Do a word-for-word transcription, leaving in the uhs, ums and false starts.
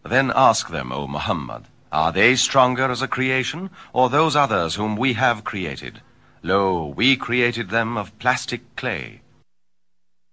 Then ask them, O Muhammad, are they stronger as a creation, or those others whom we have created? Lo, we created them of plastic clay.